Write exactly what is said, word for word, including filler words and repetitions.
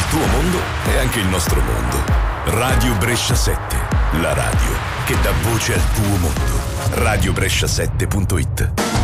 tuo mondo è anche il nostro mondo. Radio Brescia sette, la radio che dà voce al tuo mondo. radio brescia sette punto it.